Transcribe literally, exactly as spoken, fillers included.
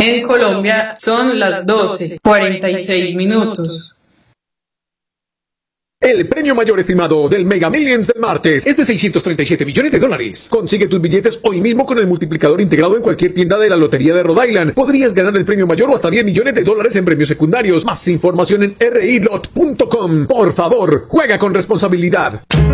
En Colombia son las doce cuarenta y seis minutos. El premio mayor estimado del Mega Millions del martes es de seiscientos treinta y siete millones de dólares. Consigue tus billetes hoy mismo con el multiplicador integrado en cualquier tienda de la Lotería de Rhode Island. Podrías ganar el premio mayor o hasta diez millones de dólares en premios secundarios. Más información en r i lot punto com. Por favor, juega con responsabilidad.